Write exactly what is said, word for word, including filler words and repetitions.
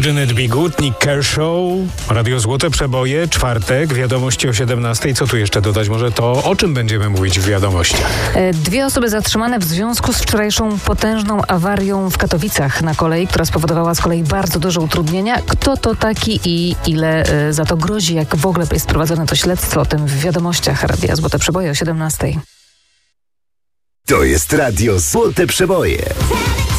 Wouldn't It Be Good, Nick Kershaw, Radio Złote Przeboje, czwartek, wiadomości o siedemnastej. Co tu jeszcze dodać? Może to, o czym będziemy mówić w wiadomościach? Dwie osoby zatrzymane w związku z wczorajszą potężną awarią w Katowicach na kolei, która spowodowała z kolei bardzo duże utrudnienia. Kto to taki i ile y, za to grozi? Jak w ogóle jest prowadzone to śledztwo? O tym w wiadomościach Radia Złote Przeboje o siedemnastej. To jest Radio Złote Przeboje.